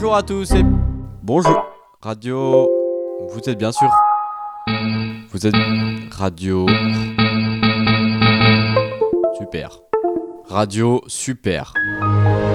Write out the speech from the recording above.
Bonjour à tous et bonjour. Radio. Vous êtes bien sûr. Vous êtes radio. Super. Radio super.